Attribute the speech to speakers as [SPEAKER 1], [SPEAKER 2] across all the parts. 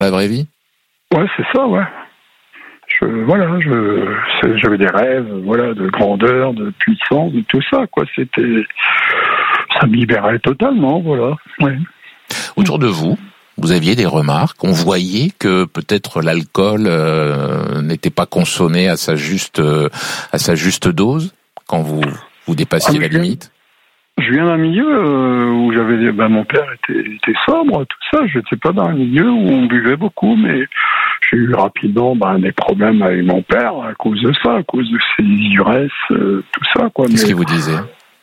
[SPEAKER 1] La vraie vie?
[SPEAKER 2] Ouais, c'est ça, ouais. J'avais des rêves, voilà, de grandeur, de puissance, de tout ça, quoi. Ça me libérait totalement, voilà. Ouais.
[SPEAKER 1] Autour de vous, vous aviez des remarques? On voyait que peut-être l'alcool n'était pas consommé à sa juste dose quand vous dépassiez la limite?
[SPEAKER 2] Je viens d'un milieu où mon père était sobre, tout ça. Je n'étais pas dans un milieu où on buvait beaucoup, mais j'ai eu rapidement des problèmes avec mon père à cause de ça, à cause de ses ivresses, tout ça, quoi.
[SPEAKER 1] Qu'est-ce qu'il vous disait?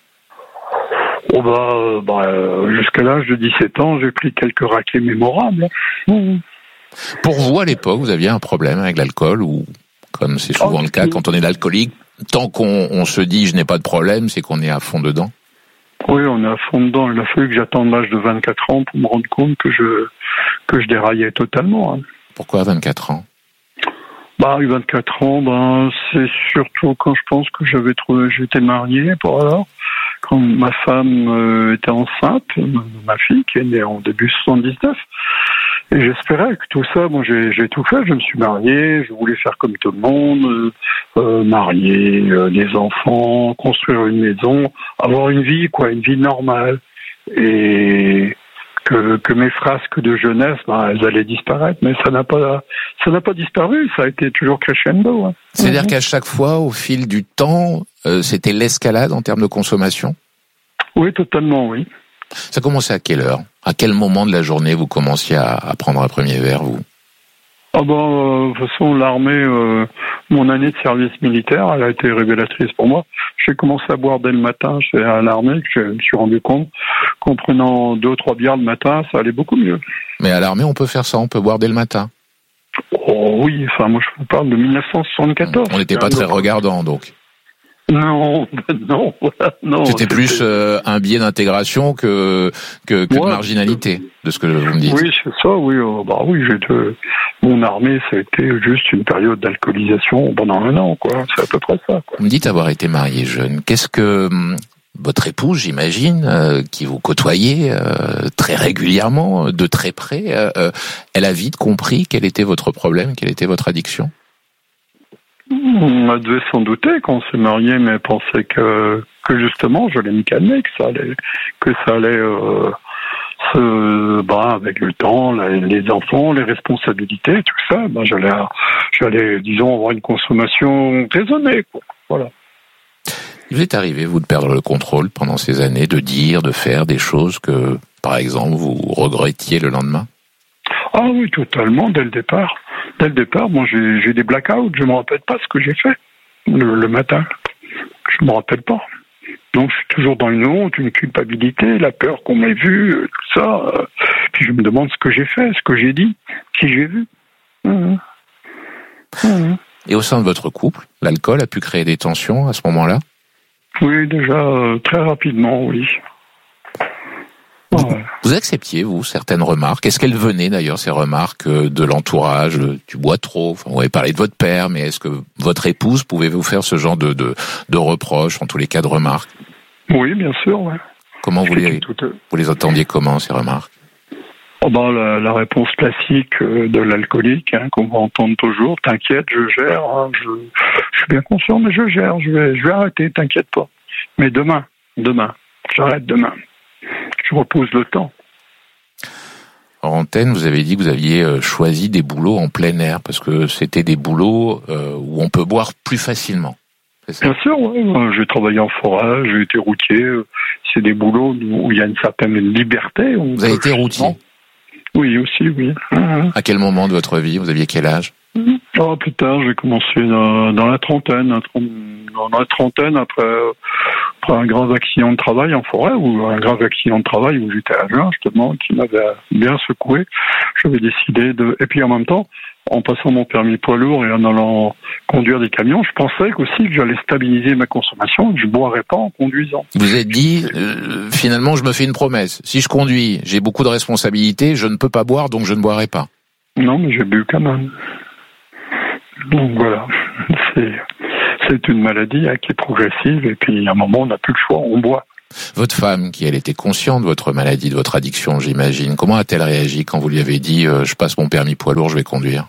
[SPEAKER 2] Jusqu'à l'âge de 17 ans, j'ai pris quelques raclés mémorables.
[SPEAKER 1] Pour vous, à l'époque, vous aviez un problème avec l'alcool, ou comme c'est souvent le cas quand on est alcoolique, tant qu'on se dit je n'ai pas de problème, c'est qu'on est à fond dedans?
[SPEAKER 2] Oui, on est à fond dedans. Il a fallu que j'attende l'âge de 24 ans pour me rendre compte que je déraillais totalement. Hein.
[SPEAKER 1] Pourquoi 24 ans?
[SPEAKER 2] 24 ans, c'est surtout quand je pense que j'étais marié pour alors. Quand ma femme était enceinte, ma fille qui est née en début 79, et j'espérais que tout ça, j'ai tout fait, je me suis marié, je voulais faire comme tout le monde, marier, des enfants, construire une maison, avoir une vie normale, et que mes frasques de jeunesse, elles allaient disparaître, mais ça n'a pas disparu, ça a été toujours crescendo. Hein.
[SPEAKER 1] C'est-à-dire qu'à chaque fois, au fil du temps, c'était l'escalade en termes de consommation?
[SPEAKER 2] Oui, totalement, oui.
[SPEAKER 1] Ça commençait à quelle heure? À quel moment de la journée vous commenciez à prendre un premier verre, vous?
[SPEAKER 2] De toute façon, l'armée, mon année de service militaire, elle a été révélatrice pour moi. J'ai commencé à boire dès le matin à l'armée, je me suis rendu compte qu'en prenant 2 ou 3 bières le matin, ça allait beaucoup mieux.
[SPEAKER 1] Mais à l'armée, on peut faire ça, on peut boire dès le matin?
[SPEAKER 2] Oh oui, moi je vous parle de 1974.
[SPEAKER 1] On n'était pas très regardant, donc?
[SPEAKER 2] Non.
[SPEAKER 1] C'était plus un biais d'intégration que de marginalité, de ce que vous me dites.
[SPEAKER 2] Oui, c'est ça, oui. Mon armée, ça a été juste une période d'alcoolisation pendant 1 an, quoi. C'est à peu près ça, quoi.
[SPEAKER 1] Vous me dites avoir été marié jeune. Qu'est-ce que votre épouse, j'imagine, qui vous côtoyait très régulièrement, de très près, elle a vite compris quel était votre problème, quelle était votre addiction?
[SPEAKER 2] On devait s'en douter quand on s'est marié, mais pensait que justement, j'allais me calmer, que ça allait avec le temps, les enfants, les responsabilités, tout ça, j'allais, disons, avoir une consommation raisonnée, quoi. Voilà.
[SPEAKER 1] Il vous est arrivé, vous, de perdre le contrôle pendant ces années, de dire, de faire des choses que, par exemple, vous regrettiez le lendemain?
[SPEAKER 2] Ah oui, totalement, dès le départ. Dès le départ, j'ai des blackouts, je me rappelle pas ce que j'ai fait le matin. Je me rappelle pas. Donc je suis toujours dans une honte, une culpabilité, la peur qu'on m'ait vu, tout ça. Puis je me demande ce que j'ai fait, ce que j'ai dit, qui j'ai vu.
[SPEAKER 1] Et au sein de votre couple, l'alcool a pu créer des tensions à ce moment-là?
[SPEAKER 2] Oui, déjà, très rapidement, oui.
[SPEAKER 1] Vous acceptiez, vous, certaines remarques? Est-ce qu'elles venaient d'ailleurs, ces remarques de l'entourage? Tu bois trop. Enfin, vous avez parlé de votre père, mais est-ce que votre épouse pouvait vous faire ce genre de reproches, en tous les cas de remarques?
[SPEAKER 2] Oui, bien sûr, ouais.
[SPEAKER 1] Comment vous les entendiez comment, ces remarques?
[SPEAKER 2] La réponse classique de l'alcoolique, qu'on va entendre toujours, t'inquiète, je gère, hein, je suis bien conscient, mais je gère, je vais arrêter, t'inquiète pas. Mais demain, j'arrête demain. Je repose le temps.
[SPEAKER 1] En antenne, vous avez dit que vous aviez choisi des boulots en plein air, parce que c'était des boulots où on peut boire plus facilement.
[SPEAKER 2] Bien sûr, oui. J'ai travaillé en forage, j'ai été routier. C'est des boulots où il y a une certaine liberté.
[SPEAKER 1] Vous avez été routier?
[SPEAKER 2] Oui, aussi, oui.
[SPEAKER 1] À quel moment de votre vie? Vous aviez quel âge?
[SPEAKER 2] Plus tard, j'ai commencé dans la trentaine. Après un grave accident de travail en forêt, ou un grave accident de travail où j'étais à jeun, justement, qui m'avait bien secoué. J'avais décidé et puis en même temps, en passant mon permis poids lourd et en allant conduire des camions, je pensais aussi que j'allais stabiliser ma consommation, que je ne boirais pas en conduisant.
[SPEAKER 1] Vous êtes dit, finalement, je me fais une promesse. Si je conduis, j'ai beaucoup de responsabilités, je ne peux pas boire, donc je ne boirai pas.
[SPEAKER 2] Non, mais j'ai bu quand même. Donc voilà, c'est une maladie qui est progressive, et puis à un moment, on n'a plus le choix, on boit.
[SPEAKER 1] Votre femme, qui elle était consciente de votre maladie, de votre addiction, j'imagine, comment a-t-elle réagi quand vous lui avez dit je passe mon permis poids lourd, je vais conduire?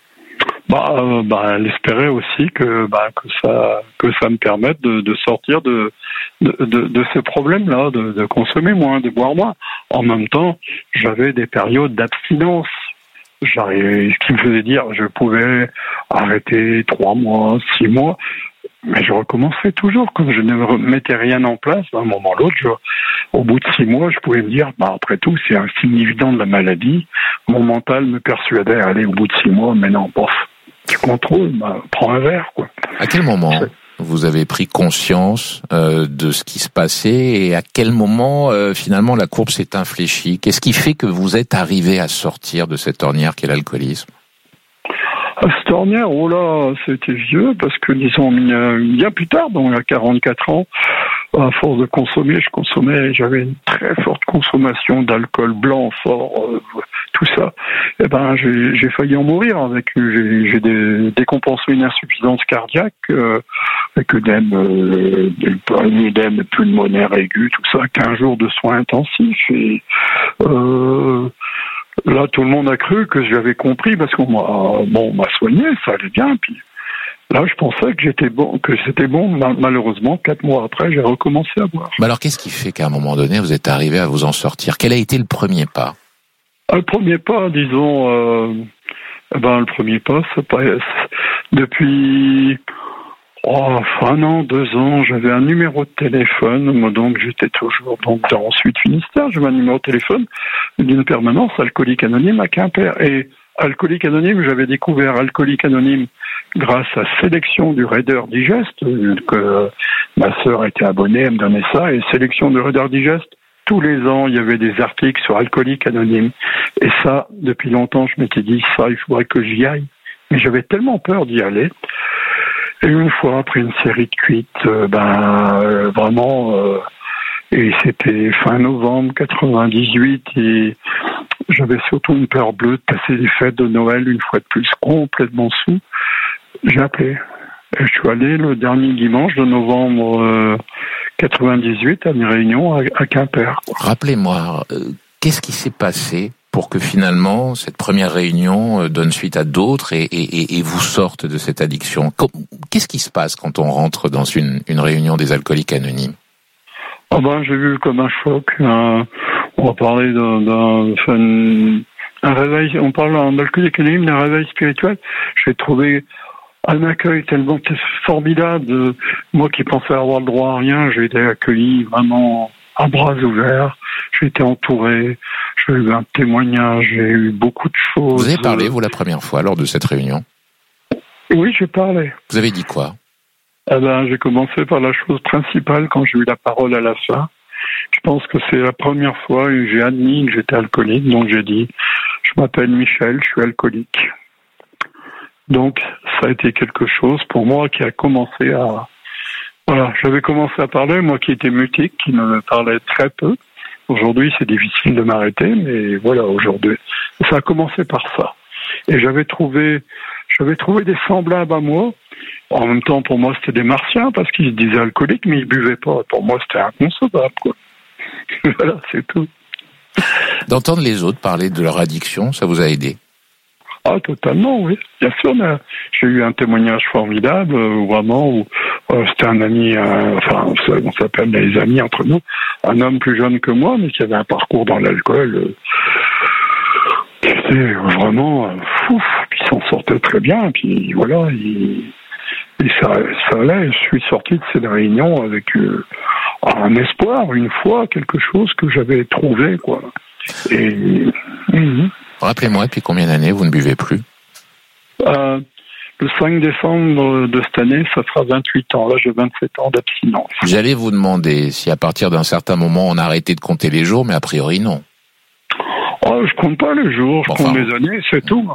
[SPEAKER 2] Elle espérait aussi que ça me permette de sortir de ces problèmes-là, de consommer moins, de boire moins. En même temps, j'avais des périodes d'abstinence. Ce qui me faisait dire je pouvais arrêter 3 mois, 6 mois, mais je recommençais toujours. Comme je ne mettais rien en place, d'un moment à l'autre, au bout de 6 mois, je pouvais me dire après tout, c'est un signe évident de la maladie. Mon mental me persuadait, allez, au bout de 6 mois, mais non, tu contrôles, prends un verre, quoi.
[SPEAKER 1] À quel moment vous avez pris conscience de ce qui se passait et à quel moment finalement la courbe s'est infléchie? Qu'est-ce qui fait que vous êtes arrivé à sortir de cette ornière qu'est l'alcoolisme?
[SPEAKER 2] Cette ornière, c'était vieux parce que disons bien plus tard, donc à 44 ans, à force de consommer, j'avais une très forte consommation d'alcool blanc fort, tout ça. J'ai failli en mourir j'ai décompensé une insuffisance cardiaque, avec œdème pulmonaire aigu, tout ça, 15 jours de soins intensifs et là, tout le monde a cru que j'avais compris parce qu'on m'a soigné, ça allait bien. Puis là, je pensais que c'était bon. Malheureusement, 4 mois après, j'ai recommencé à boire.
[SPEAKER 1] Mais alors, qu'est-ce qui fait qu'à un moment donné, vous êtes arrivé à vous en sortir? Quel a été le premier pas?
[SPEAKER 2] Le premier pas, disons, le premier pas, c'est pas depuis 1 an, 2 ans, j'avais un numéro de téléphone, donc j'étais toujours dans Suite Finistère, j'avais un numéro de téléphone d'une permanence Alcooliques Anonymes à Quimper. Et Alcooliques Anonymes, j'avais découvert Alcooliques Anonymes grâce à Sélection du Raider Digest, que ma sœur était abonnée, elle me donnait ça, et Sélection du Raider Digest, tous les ans, il y avait des articles sur Alcooliques Anonymes. Et ça, depuis longtemps, je m'étais dit, ça, il faudrait que j'y aille. Mais j'avais tellement peur d'y aller. Et une fois, après une série de cuites, et c'était fin novembre 98, et j'avais surtout une peur bleue de passer les fêtes de Noël, une fois de plus, complètement sous. J'ai appelé. Et je suis allé le dernier dimanche de novembre 98 à une réunion à Quimper.
[SPEAKER 1] Rappelez-moi, qu'est-ce qui s'est passé pour que finalement cette première réunion donne suite à d'autres et vous sorte de cette addiction? Qu'est-ce qui se passe quand on rentre dans une réunion des Alcooliques Anonymes?
[SPEAKER 2] J'ai vu comme un choc. On va parler d'un réveil. On parle en Alcooliques Anonymes d'un réveil spirituel. J'ai trouvé un accueil tellement formidable. Moi qui pensais avoir le droit à rien, j'ai été accueilli vraiment à bras ouverts. J'ai été entouré. J'ai eu un témoignage. J'ai eu beaucoup de choses.
[SPEAKER 1] Vous avez parlé, vous, la première fois, lors de cette réunion?
[SPEAKER 2] Oui, j'ai parlé.
[SPEAKER 1] Vous avez dit quoi?
[SPEAKER 2] J'ai commencé par la chose principale quand j'ai eu la parole à la fin. Je pense que c'est la première fois où j'ai admis que j'étais alcoolique. Donc j'ai dit, je m'appelle Michel, je suis alcoolique. Donc ça a été quelque chose pour moi qui a commencé à... Voilà, j'avais commencé à parler, moi qui étais mutique, qui me parlait très peu. Aujourd'hui, c'est difficile de m'arrêter, mais voilà, aujourd'hui. Ça a commencé par ça. Et j'avais trouvé des semblables à moi. En même temps, pour moi, c'était des martiens, parce qu'ils se disaient alcooliques, mais ils buvaient pas. Pour moi, c'était inconcevable, quoi. Voilà, c'est tout.
[SPEAKER 1] D'entendre les autres parler de leur addiction, ça vous a aidé?
[SPEAKER 2] Ah, totalement, oui. Bien sûr, j'ai eu un témoignage formidable, où c'était un ami, on s'appelle les amis entre nous, un homme plus jeune que moi, mais qui avait un parcours dans l'alcool, qui était vraiment fou, puis il s'en sortait très bien, puis voilà, et ça allait. Je suis sorti de cette réunion avec un espoir, une foi, quelque chose que j'avais trouvé, quoi. Et...
[SPEAKER 1] Rappelez-moi, depuis combien d'années vous ne buvez plus?
[SPEAKER 2] Le 5 décembre de cette année, ça fera 28 ans. Là, j'ai 27 ans d'abstinence.
[SPEAKER 1] J'allais vous demander si à partir d'un certain moment, on a arrêté de compter les jours, mais a priori, non.
[SPEAKER 2] Je compte pas les jours, je compte les années, c'est tout.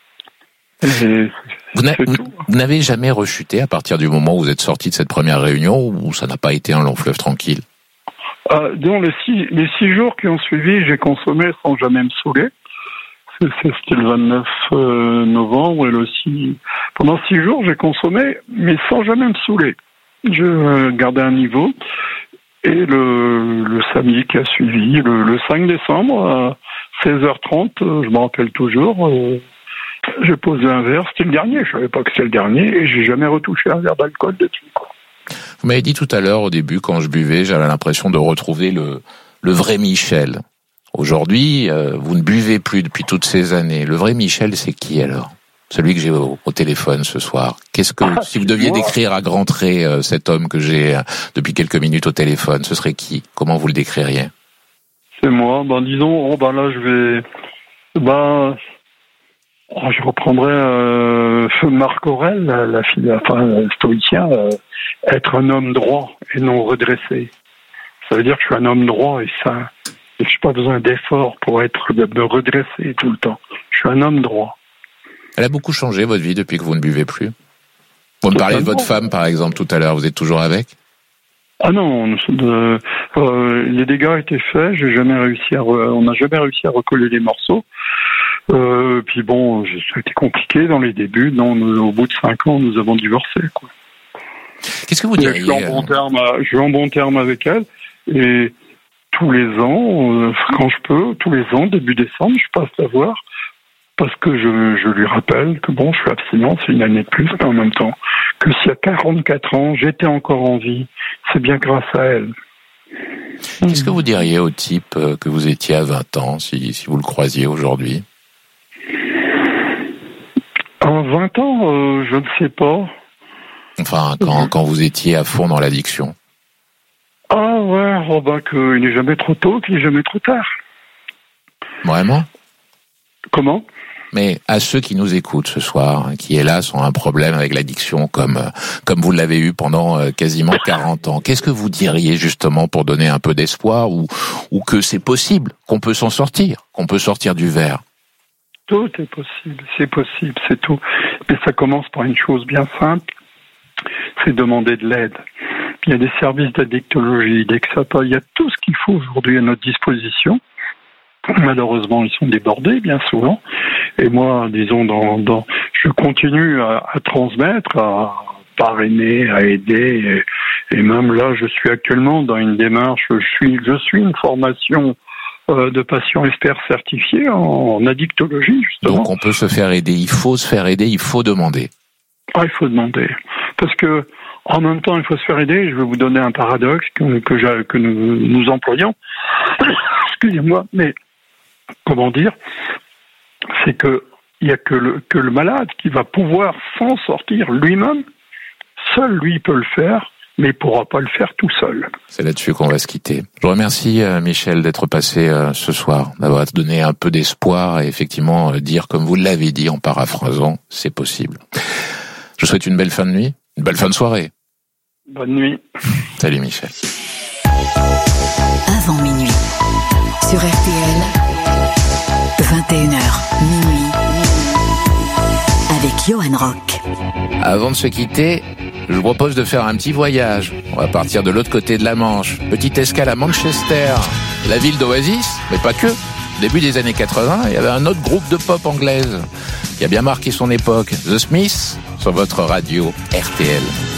[SPEAKER 1] Vous n'avez jamais rechuté à partir du moment où vous êtes sorti de cette première réunion, ou ça n'a pas été un long fleuve tranquille?
[SPEAKER 2] Dans les 6 jours qui ont suivi, j'ai consommé sans jamais me saouler. C'était le 29 novembre, pendant 6 jours, j'ai consommé, mais sans jamais me saouler. Je gardais un niveau. Et le samedi qui a suivi, le 5 décembre, à 16h30, je m'en rappelle toujours, j'ai posé un verre, c'était le dernier, je savais pas que c'était le dernier, et j'ai jamais retouché un verre d'alcool depuis, quoi.
[SPEAKER 1] Vous m'avez dit tout à l'heure, au début, quand je buvais, j'avais l'impression de retrouver le vrai Michel. Aujourd'hui, vous ne buvez plus depuis toutes ces années. Le vrai Michel, c'est qui alors ? Celui que j'ai au téléphone ce soir. Si vous deviez décrire à grands traits cet homme que j'ai depuis quelques minutes au téléphone, ce serait qui ? Comment vous le décririez ?
[SPEAKER 2] C'est moi. Disons, là, je reprendrais Marc Aurèle, le stoïcien, être un homme droit et non redressé. Ça veut dire que je suis un homme droit et je n'ai pas besoin d'efforts pour me redresser tout le temps. Je suis un homme droit.
[SPEAKER 1] Elle a beaucoup changé, votre vie, depuis que vous ne buvez plus. Vous me parliez de votre femme, par exemple, tout à l'heure. Vous êtes toujours avec ?
[SPEAKER 2] Ah non, les dégâts étaient faits. On n'a jamais réussi à recoller les morceaux. Puis bon, ça a été compliqué dans les débuts. Au bout de 5 ans, nous avons divorcé, quoi.
[SPEAKER 1] Qu'est-ce que vous diriez ?
[SPEAKER 2] Je suis en bon terme avec elle. Et tous les ans, quand je peux, début décembre, je passe la voir. Parce que je lui rappelle que je suis abstinent, c'est une année de plus, mais en même temps, que s'il y a 44 ans, j'étais encore en vie, c'est bien grâce à elle.
[SPEAKER 1] Qu'est-ce que vous diriez au type que vous étiez à 20 ans, si vous le croisiez aujourd'hui ?
[SPEAKER 2] À 20 ans, je ne sais pas.
[SPEAKER 1] Enfin, quand vous étiez à fond dans l'addiction.
[SPEAKER 2] Ah ouais, qu'il n'est jamais trop tôt, qu'il n'est jamais trop tard.
[SPEAKER 1] Vraiment ?
[SPEAKER 2] Comment ?
[SPEAKER 1] Mais à ceux qui nous écoutent ce soir, qui hélas ont un problème avec l'addiction comme vous l'avez eu pendant quasiment 40 ans, qu'est-ce que vous diriez justement pour donner un peu d'espoir ou que c'est possible, qu'on peut s'en sortir, qu'on peut sortir du verre ?
[SPEAKER 2] Tout est possible, c'est tout. Mais ça commence par une chose bien simple, c'est demander de l'aide. Il y a des services d'addictologie, il y a tout ce qu'il faut aujourd'hui à notre disposition. Malheureusement, ils sont débordés bien souvent. Et moi, disons, je continue à transmettre, à parrainer, à aider. Et même là, je suis actuellement dans une démarche. Je suis une formation de patient expert certifié en addictologie, justement.
[SPEAKER 1] Donc on peut se faire aider. Il faut se faire aider. Il faut demander.
[SPEAKER 2] Il faut demander. Parce que en même temps, il faut se faire aider. Je vais vous donner un paradoxe que nous employons. Excusez-moi, mais comment dire, c'est que il y a que le malade qui va pouvoir s'en sortir lui-même. Seul lui peut le faire, mais il pourra pas le faire tout seul.
[SPEAKER 1] C'est là-dessus qu'on va se quitter. Je vous remercie Michel d'être passé ce soir, d'avoir donné un peu d'espoir et effectivement dire comme vous l'avez dit en paraphrasant, c'est possible. Je vous souhaite une belle fin de nuit, une belle fin de soirée.
[SPEAKER 2] Bonne nuit.
[SPEAKER 1] Salut Michel.
[SPEAKER 3] Avant minuit, sur RTL, 21h, minuit, avec Johan Rock.
[SPEAKER 1] Avant de se quitter, je vous propose de faire un petit voyage. On va partir de l'autre côté de la Manche. Petite escale à Manchester, la ville d'Oasis, mais pas que. Début des années 80, il y avait un autre groupe de pop anglaise qui a bien marqué son époque, The Smiths, sur votre radio RTL.